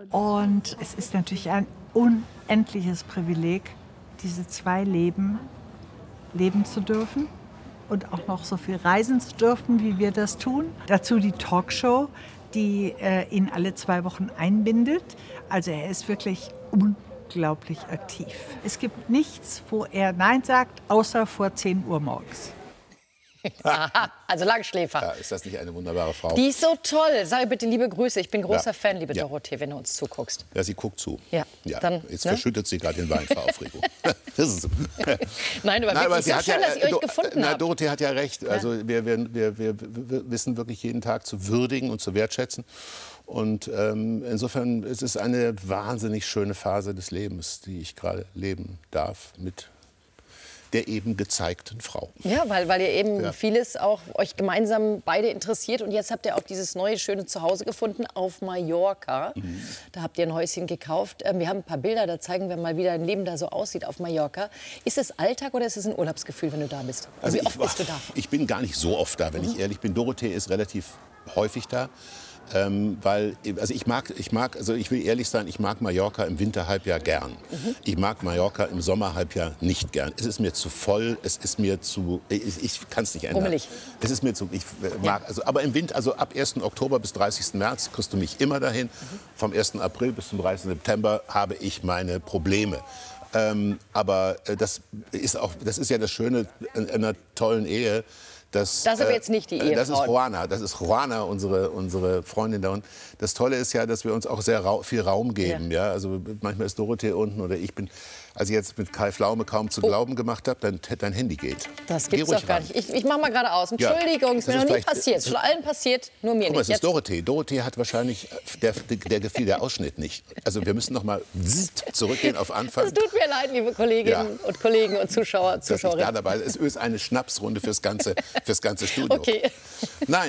Und es ist natürlich ein unendliches Privileg, diese zwei Leben leben zu dürfen und auch noch so viel reisen zu dürfen, wie wir das tun. Dazu die Talkshow, die ihn alle 2 Wochen einbindet. Also er ist wirklich unglaublich aktiv. Es gibt nichts, wo er Nein sagt, außer vor 10 Uhr morgens. Aha, also Langschläfer. Ja, ist das nicht eine wunderbare Frau? Die ist so toll. Sag bitte liebe Grüße. Ich bin großer Ja. Fan, liebe Ja. Dorothee, wenn du uns zuguckst. Ja, sie guckt zu. Ja, dann, Jetzt ne? verschüttet sie gerade den Wein vor Aufregung. Das ist Nein, aber wirklich so schön, dass ihr euch gefunden habt. Dorothee hat ja recht. Also wir wissen wirklich jeden Tag zu würdigen und zu wertschätzen. Und insofern ist es eine wahnsinnig schöne Phase des Lebens, die ich gerade leben darf mit der eben gezeigten Frau. Ja, weil ihr eben vieles auch euch gemeinsam beide interessiert. Und jetzt habt ihr auch dieses neue, schöne Zuhause gefunden auf Mallorca. Da habt ihr ein Häuschen gekauft. Wir haben ein paar Bilder, da zeigen wir mal, wie dein Leben da so aussieht auf Mallorca. Ist es Alltag oder ist es ein Urlaubsgefühl, wenn du da bist? Also wie oft bist du da? Ich bin gar nicht so oft da, wenn ich ehrlich bin. Dorothee ist relativ häufig da. Weil, also ich will ehrlich sein, ich mag Mallorca im Winterhalbjahr gern. Ich mag Mallorca im Sommerhalbjahr nicht gern. Es ist mir zu voll, es ist mir zu, ich kann es nicht ändern. Rummelig. Es ist mir zu, ich mag, aber im Winter, also ab 1. Oktober bis 30. März kriegst du mich immer dahin. Vom 1. April bis zum 30. September habe ich meine Probleme. Aber das ist ja das Schöne in einer tollen Ehe. Das ist aber jetzt nicht die Ehefrau. Das ist Juana, unsere Freundin da unten. Das Tolle ist ja, dass wir uns auch sehr viel Raum geben. Ja. Also manchmal ist Dorothee unten oder ich bin, als ich jetzt mit Kai Pflaume kaum zu glauben gemacht habe, dein Handy geht. Das gibt's doch gar nicht. Ich mach mal gerade aus. Entschuldigung, ist mir noch nie passiert. Ist schon allen passiert, nur mir nicht. Es ist Dorothee. Dorothee hat wahrscheinlich, der gefiel der Ausschnitt nicht. Also wir müssen noch mal zurückgehen auf Anfang. Es tut mir leid, liebe Kolleginnen und Kollegen und Zuschauer, Zuschauerinnen. Da dabei. Es ist eine Schnapsrunde fürs ganze Studio. Okay. Nein,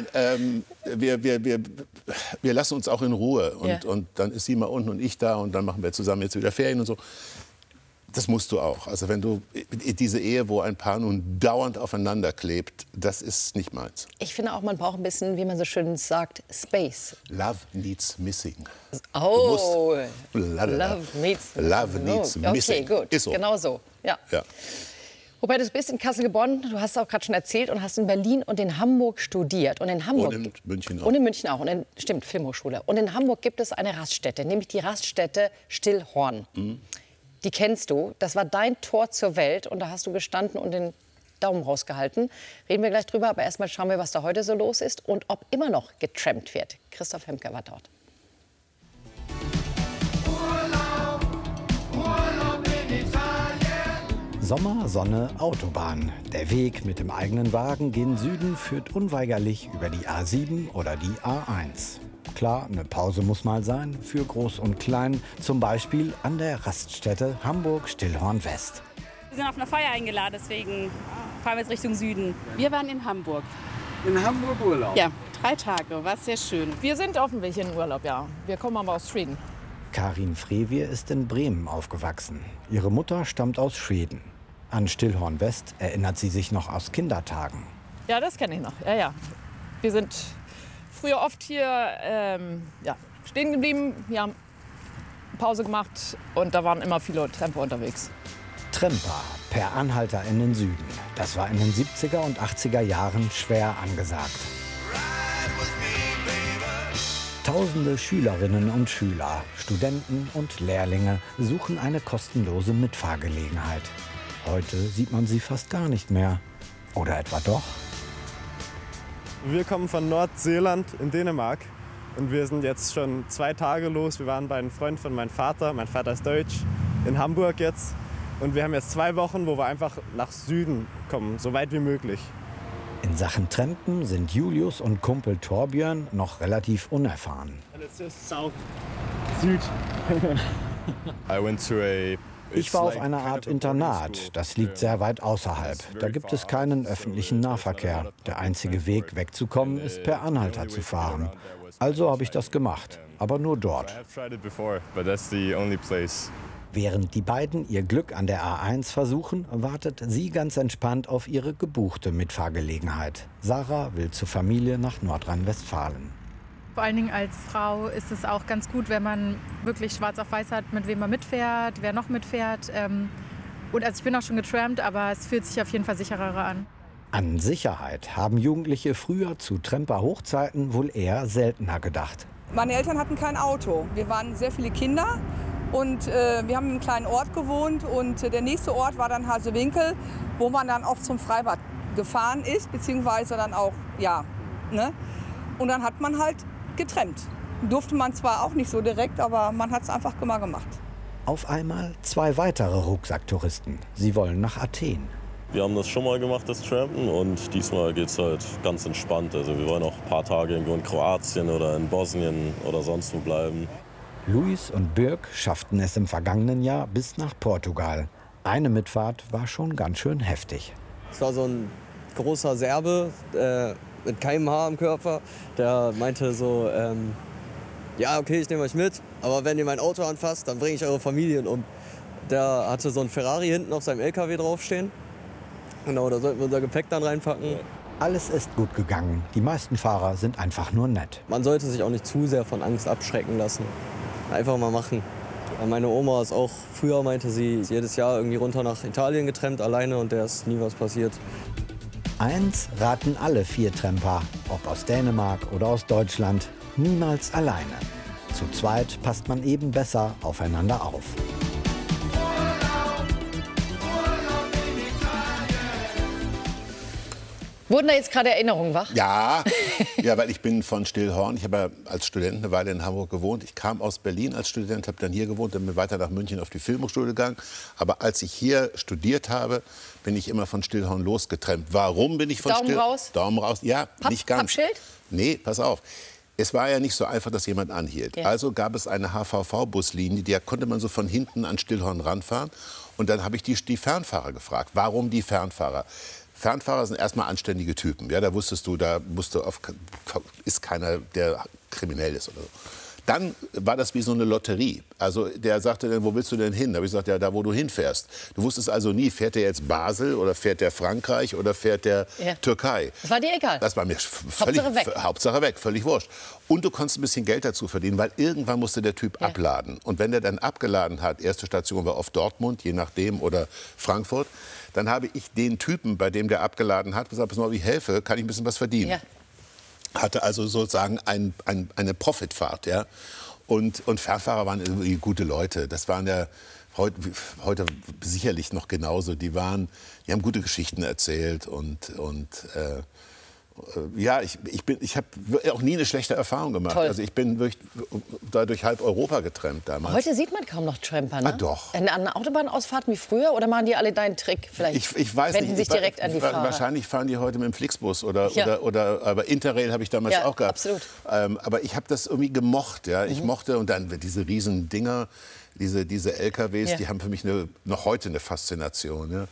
wir lassen uns auch in Ruhe. Und dann ist sie mal unten und ich da und dann machen wir zusammen jetzt wieder Ferien und so. Das musst du auch. Also wenn du diese Ehe, wo ein Paar nun dauernd aufeinander klebt, das ist nicht meins. Ich finde auch, man braucht ein bisschen, wie man so schön sagt, Space. Love needs missing. Oh, Love needs missing. Okay, gut. Ist so. Genau so. Ja. Wobei, du bist in Kassel geboren, du hast es auch gerade schon erzählt, und hast in Berlin und in Hamburg studiert. Und in Hamburg und in München auch. Und in München auch. Stimmt, Filmhochschule. Und in Hamburg gibt es eine Raststätte, nämlich die Raststätte Stillhorn. Die kennst du. Das war dein Tor zur Welt. Und da hast du gestanden und den Daumen rausgehalten. Reden wir gleich drüber. Aber erstmal schauen wir, was da heute so los ist und ob immer noch getrampt wird. Christoph Hemke war dort. Sommer, Sonne, Autobahn. Der Weg mit dem eigenen Wagen gen Süden führt unweigerlich über die A7 oder die A1. Klar, eine Pause muss mal sein, für Groß und Klein. Zum Beispiel an der Raststätte Hamburg-Stillhorn-West. Wir sind auf einer Feier eingeladen, deswegen fahren wir jetzt Richtung Süden. Wir waren in Hamburg. In Hamburg Urlaub? Ja, 3 Tage, war sehr schön. Wir sind auf dem Weg in den Urlaub, ja. Wir kommen aber aus Schweden. Karin Frevier ist in Bremen aufgewachsen. Ihre Mutter stammt aus Schweden. An Stillhorn-West erinnert sie sich noch aus Kindertagen. Ja, das kenne ich noch. Ja. Wir sind früher oft hier stehen geblieben. Wir haben Pause gemacht und da waren immer viele Tramper unterwegs. Tramper, per Anhalter in den Süden. Das war in den 70er und 80er Jahren schwer angesagt. Tausende Schülerinnen und Schüler, Studenten und Lehrlinge suchen eine kostenlose Mitfahrgelegenheit. Heute sieht man sie fast gar nicht mehr. Oder etwa doch? Wir kommen von Nordseeland in Dänemark und wir sind jetzt schon 2 Tage los. Wir waren bei einem Freund von meinem Vater ist Deutsch, in Hamburg jetzt. Und wir haben jetzt 2 Wochen, wo wir einfach nach Süden kommen, so weit wie möglich. In Sachen Trampen sind Julius und Kumpel Torbjörn noch relativ unerfahren. Süd. Ich war auf einer Art Internat. Das liegt sehr weit außerhalb. Da gibt es keinen öffentlichen Nahverkehr. Der einzige Weg wegzukommen ist per Anhalter zu fahren. Also habe ich das gemacht, aber nur dort. Während die beiden ihr Glück an der A1 versuchen, wartet sie ganz entspannt auf ihre gebuchte Mitfahrgelegenheit. Sarah will zur Familie nach Nordrhein-Westfalen. Vor allen Dingen als Frau ist es auch ganz gut, wenn man wirklich schwarz auf weiß hat, mit wem man mitfährt, wer noch mitfährt. Und also ich bin auch schon getrampt, aber es fühlt sich auf jeden Fall sicherer an. An Sicherheit haben Jugendliche früher zu Tramper-Hochzeiten wohl eher seltener gedacht. Meine Eltern hatten kein Auto. Wir waren sehr viele Kinder und wir haben in einem kleinen Ort gewohnt. Und der nächste Ort war dann Hasewinkel, wo man dann oft zum Freibad gefahren ist, beziehungsweise dann auch, ja, ne? Und dann hat man halt getrennt. Durfte man zwar auch nicht so direkt, aber man hat es einfach immer gemacht. Auf einmal 2 weitere Rucksacktouristen. Sie wollen nach Athen. Wir haben das schon mal gemacht, das Trampen, und diesmal geht es halt ganz entspannt. Also wir wollen auch ein paar Tage irgendwo in Kroatien oder in Bosnien oder sonst wo bleiben. Luis und Birk schafften es im vergangenen Jahr bis nach Portugal. Eine Mitfahrt war schon ganz schön heftig. Es war so ein großer Serbe mit keinem Haar am Körper. Der meinte so, ja okay, ich nehme euch mit, aber wenn ihr mein Auto anfasst, dann bringe ich eure Familien um. Der hatte so ein Ferrari hinten auf seinem LKW draufstehen. Genau, da sollten wir unser Gepäck dann reinpacken. Alles ist gut gegangen. Die meisten Fahrer sind einfach nur nett. Man sollte sich auch nicht zu sehr von Angst abschrecken lassen. Einfach mal machen. Meine Oma ist auch, früher meinte sie, jedes Jahr irgendwie runter nach Italien getrennt, alleine, und der ist nie was passiert. Eins raten alle 4 Tramper, ob aus Dänemark oder aus Deutschland: niemals alleine. Zu zweit passt man eben besser aufeinander auf. Wurden da jetzt gerade Erinnerungen wach? Ja, ja, weil ich bin von Stillhorn. Ich habe ja als Student eine Weile in Hamburg gewohnt. Ich kam aus Berlin als Student, habe dann hier gewohnt, dann bin weiter nach München auf die Filmhochschule gegangen. Aber als ich hier studiert habe, bin ich immer von Stillhorn losgetrennt. Warum bin ich von Daumen raus? Daumen raus, ja, nicht ganz. Pappschild? Nee, pass auf. Es war ja nicht so einfach, dass jemand anhielt. Ja. Also gab es eine HVV-Buslinie, die konnte man so von hinten an Stillhorn ranfahren. Und dann habe ich die Fernfahrer gefragt. Warum die Fernfahrer? Fernfahrer sind erstmal anständige Typen. Ja, da wusstest du, ist keiner, der kriminell ist oder so. Dann war das wie so eine Lotterie. Also der sagte dann, wo willst du denn hin? Da habe ich gesagt, ja, da wo du hinfährst. Du wusstest also nie, fährt der jetzt Basel oder fährt der Frankreich oder fährt der Türkei? Das war dir egal? Das war mir völlig, Hauptsache weg, völlig wurscht. Und du konntest ein bisschen Geld dazu verdienen, weil irgendwann musste der Typ abladen. Und wenn der dann abgeladen hat, erste Station war oft Dortmund, je nachdem, oder Frankfurt, dann habe ich den Typen, bei dem der abgeladen hat, gesagt, pass mal, ich helfe, kann ich ein bisschen was verdienen. Ja. Hatte also sozusagen eine Profitfahrt. Ja? Und Fernfahrer waren irgendwie gute Leute. Das waren ja heute sicherlich noch genauso. Die haben gute Geschichten erzählt ja, ich habe auch nie eine schlechte Erfahrung gemacht. Toll. Also ich bin wirklich durch halb Europa getrampt damals. Heute sieht man kaum noch Tramper, ne? Ah, doch. An Autobahnausfahrten wie früher, oder machen die alle deinen Trick? Vielleicht ich weiß wenden nicht. sich direkt an die Fahrer. Wahrscheinlich fahren die heute mit dem Flixbus aber Interrail habe ich damals auch gehabt. Absolut. Aber ich habe das irgendwie gemocht. Ja? Ich mochte, und dann diese riesen Dinger, diese LKWs, die haben für mich noch heute eine Faszination. Ja?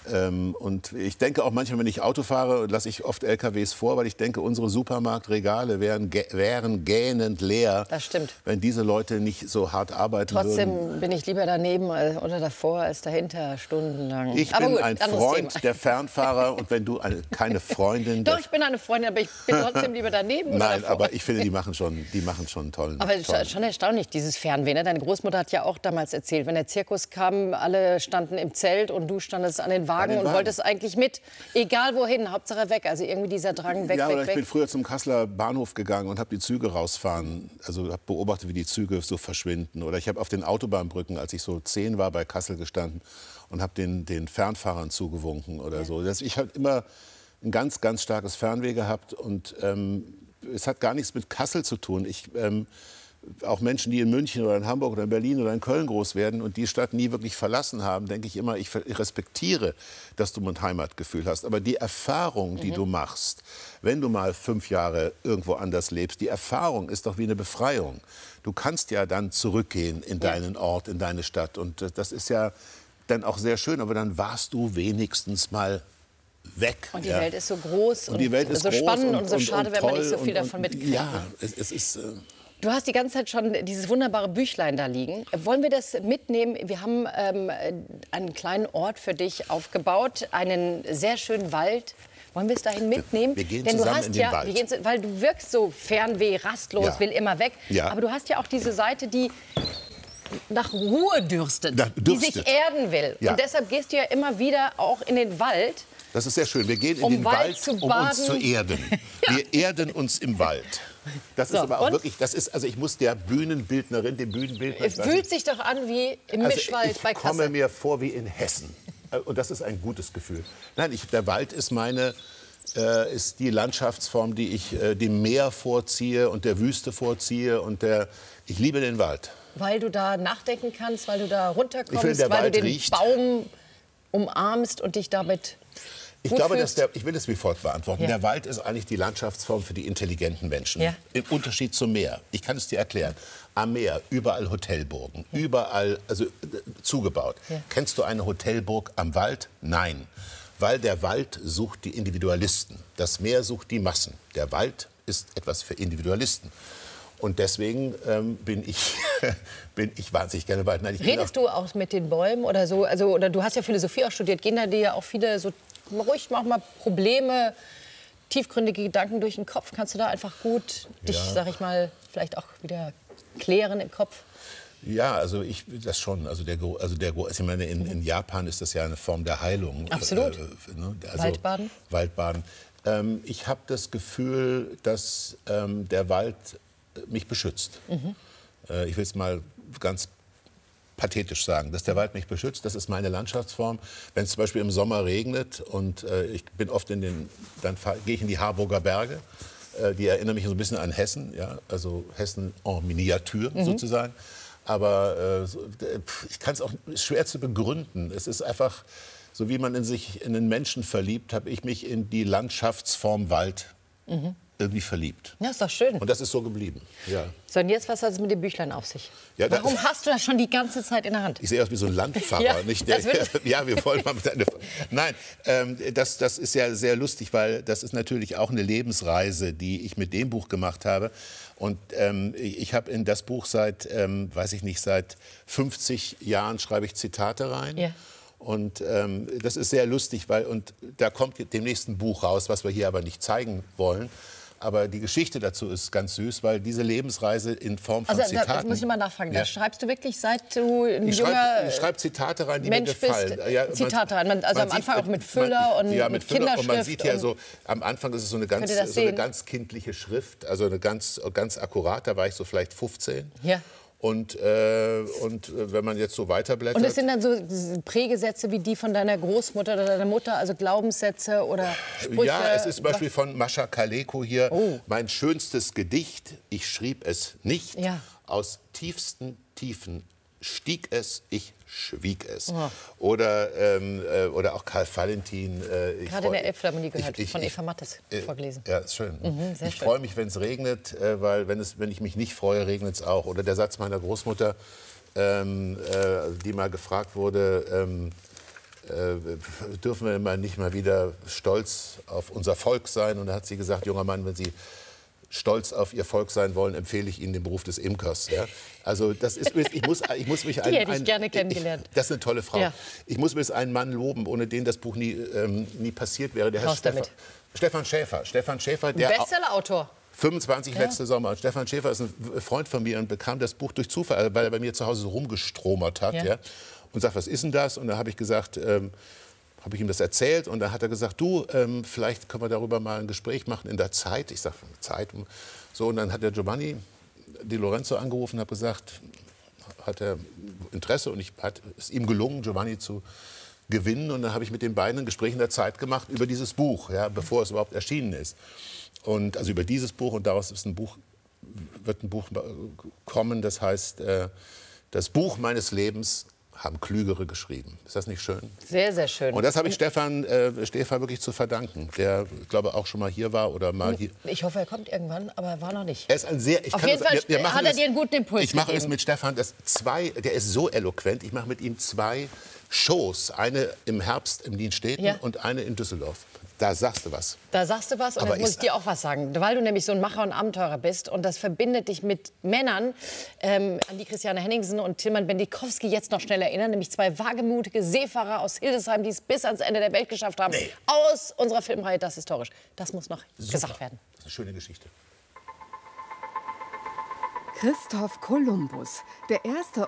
Und ich denke auch manchmal, wenn ich Auto fahre, lasse ich oft LKWs vor, weil ich denke, unsere Supermarktregale wären gähnend leer. Das stimmt. Wenn diese Leute nicht so hart arbeiten würden. Trotzdem bin ich lieber daneben oder davor als dahinter stundenlang. Ich bin ein Freund der Fernfahrer, und wenn du keine Freundin... Doch, ich bin eine Freundin, aber ich bin trotzdem lieber daneben. Nein, aber ich finde, die machen schon einen tollen... Aber schon erstaunlich, dieses Fernweh. Ne? Deine Großmutter hat ja auch damals erzählt, wenn der Zirkus kam, alle standen im Zelt und du standest an den Wagen und wolltest eigentlich mit, egal wohin, Hauptsache weg. Also irgendwie dieser Drang weg, weg. Ich bin früher zum Kasseler Bahnhof gegangen und habe die Züge rausfahren. Also habe beobachtet, wie die Züge so verschwinden. Oder ich habe auf den Autobahnbrücken, als ich so 10 war, bei Kassel gestanden und habe den Fernfahrern zugewunken oder so. Ich habe immer ein ganz, ganz starkes Fernweh gehabt, und es hat gar nichts mit Kassel zu tun. Auch Menschen, die in München oder in Hamburg oder in Berlin oder in Köln groß werden und die Stadt nie wirklich verlassen haben, denke ich immer, ich respektiere, dass du ein Heimatgefühl hast. Aber die Erfahrung, die du machst, wenn du mal 5 Jahre irgendwo anders lebst, die Erfahrung ist doch wie eine Befreiung. Du kannst ja dann zurückgehen in deinen Ort, in deine Stadt. Und das ist ja dann auch sehr schön, aber dann warst du wenigstens mal weg. Und die Welt ist so groß und die Welt ist so groß spannend und so schade, wenn man nicht so viel und davon mitkriegt. Ja, es ist... Du hast die ganze Zeit schon dieses wunderbare Büchlein da liegen. Wollen wir das mitnehmen? Wir haben einen kleinen Ort für dich aufgebaut, einen sehr schönen Wald Wollen wir es dahin mitnehmen? Wir gehen Denn zusammen du hast in den Wald. weil du wirkst so Fernweh, rastlos, Ja. will immer weg. Ja. Aber du hast ja auch diese Seite, die nach Ruhe dürstet, die sich erden will. Ja. Und deshalb gehst du ja immer wieder auch in den Wald. Das ist sehr schön. Wir gehen in Um den Wald Wald, zu um uns baden. zu erden. Wir erden uns im Wald. Das ist aber auch und? wirklich, das ist, also ich muss der Bühnenbildnerin, dem Bühnenbildner... Es fühlt sich doch an wie im Mischwald bei Ich komme Kassel. mir vor wie in Hessen. Und das ist ein gutes Gefühl. Nein, der Wald ist ist die Landschaftsform, die ich dem Meer vorziehe und der Wüste vorziehe. Und ich liebe den Wald. Weil du da nachdenken kannst, weil du da runterkommst, Ich finde, der weil Wald du den riecht. Baum umarmst und dich damit Ich gut glaube, fühlst. ich will es wie folgt beantworten. Ja. Der Wald ist eigentlich die Landschaftsform für die intelligenten Menschen. Ja. Im Unterschied zum Meer. Ich kann es dir erklären. Am Meer, überall Hotelburgen, überall zugebaut. Ja. Kennst du eine Hotelburg am Wald? Nein. Weil der Wald sucht die Individualisten. Das Meer sucht die Massen. Der Wald ist etwas für Individualisten. Und deswegen bin ich wahnsinnig gerne Wald. Nein, Redest du auch mit den Bäumen oder so? Also, oder du hast ja Philosophie auch studiert. Gehen da dir ja auch viele so ruhig auch mal Probleme, tiefgründige Gedanken durch den Kopf? Kannst du da einfach gut dich, sag ich mal, vielleicht auch wieder klären im Kopf? Ja, also das schon. Ich meine, in Japan ist das ja eine Form der Heilung. Absolut. Waldbaden? Waldbaden. Ich habe das Gefühl, dass der Wald mich beschützt. Ich will es mal ganz pathetisch sagen, dass der Wald mich beschützt. Das ist meine Landschaftsform. Wenn es zum Beispiel im Sommer regnet und ich bin oft dann gehe ich in die Harburger Berge. Die erinnern mich so ein bisschen an Hessen, ja, also Hessen en Miniatur sozusagen. Aber ich kann es auch schwer zu begründen. Es ist einfach, so wie man sich in einen Menschen verliebt, habe ich mich in die Landschaftsform Wald irgendwie verliebt. Ja, ist doch schön. Und das ist so geblieben. Ja. So, und jetzt, was hat es mit dem Büchlein auf sich? Ja, Warum hast du das schon die ganze Zeit in der Hand? Ich sehe aus wie so ein Landpfarrer. Ja, nicht das will ja, wir wollen mal mit Nein, das ist ja sehr lustig, weil das ist natürlich auch eine Lebensreise, die ich mit dem Buch gemacht habe. Und ich habe in das Buch seit 50 Jahren schreibe ich Zitate rein. Ja. Und das ist sehr lustig, und da kommt demnächst ein Buch raus, was wir hier aber nicht zeigen wollen. Aber die Geschichte dazu ist ganz süß, weil diese Lebensreise in Form von Zitaten... Also, muss ich mal nachfragen. Ja. Das schreibst du wirklich, seit du ein Ich junger schreibe Zitate rein, die Mensch mir gefallen. bist? Ja, Zitate rein. Also am Anfang auch mit Füller und mit Füller. Kinderschrift. Und man sieht ja so, am Anfang ist es so eine Könnt ihr das sehen? ganz kindliche Schrift, also eine ganz akkurat. Da war ich so vielleicht 15. Ja. Und wenn man jetzt so weiterblättert... Und es sind dann so Prägesätze wie die von deiner Großmutter oder deiner Mutter, also Glaubenssätze oder Sprüche? Ja, es ist zum Beispiel von Mascha Kaleko hier. Oh. Mein schönstes Gedicht, ich schrieb es nicht. Ja. Aus tiefsten Tiefen stieg es, ich schwieg es. Oh. Oder auch Karl Valentin. Gerade in der Elbphilharmonie gehört, von Eva Mattes vorgelesen. Ja, ist schön. Ich freue mich, wenn es regnet, weil wenn ich mich nicht freue, regnet es auch. Oder der Satz meiner Großmutter, die mal gefragt wurde, dürfen wir nicht mal wieder stolz auf unser Volk sein? Und da hat sie gesagt, junger Mann, wenn Sie stolz auf Ihr Volk sein wollen, empfehle ich Ihnen den Beruf des Imkers. Ja? Also das ist, ich muss mich Die hätte ich gerne kennengelernt. Das ist eine tolle Frau. Ja. Ich muss mir einen Mann loben, ohne den das Buch nie passiert wäre. Der heißt Stefan Schäfer. Stefan Schäfer, der Bestsellerautor. 25 letzte Sommer. Und Stefan Schäfer ist ein Freund von mir und bekam das Buch durch Zufall, weil er bei mir zu Hause so rumgestromert hat. Ja. Und sagt, was ist denn das? Und da habe ich gesagt, habe ich ihm das erzählt und dann hat er gesagt, du, vielleicht können wir darüber mal ein Gespräch machen in der Zeit. Ich sage, Zeit. So, und dann hat der Giovanni Di Lorenzo angerufen und hat gesagt, hat er Interesse und hat es ihm gelungen, Giovanni zu gewinnen. Und dann habe ich mit den beiden ein Gespräch in der Zeit gemacht über dieses Buch, ja, bevor es überhaupt erschienen ist. Und also über dieses Buch und daraus ist wird ein Buch kommen, das heißt, das Buch meines Lebens haben Klügere geschrieben. Ist das nicht schön? Sehr, sehr schön. Und das habe ich Stefan wirklich zu verdanken, der, glaube ich, auch schon mal hier war oder mal hier. Ich hoffe, er kommt irgendwann, aber er war noch nicht. Er ist ein sehr... Auf jeden Fall hat er dir einen guten Impuls Ich mache es gegeben. mit Stefan, der ist so eloquent, ich mache mit ihm 2 Shows, eine im Herbst in Nienstädten und eine in Düsseldorf. Da sagst du was. Da sagst du was und dann muss ich dir auch was sagen. Weil du nämlich so ein Macher und Abenteurer bist und das verbindet dich mit Männern, an die Christiane Henningsen und Tilman Bendikowski jetzt noch schnell erinnern, nämlich zwei wagemutige Seefahrer aus Hildesheim, die es bis ans Ende der Welt geschafft haben, aus unserer Filmreihe Das Historisch. Das muss noch gesagt werden. Das ist eine schöne Geschichte. Christoph Kolumbus, der erste